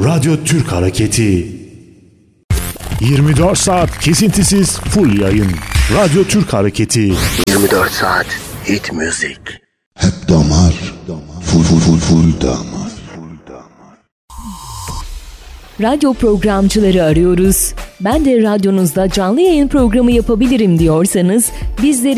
Radyo Türk Hareketi. 24 saat kesintisiz full yayın. Radyo Türk Hareketi. 24 saat hit müzik. Hep damar. Full damar. Radyo programcıları arıyoruz. Ben de radyonuzda canlı yayın programı yapabilirim diyorsanız bizleri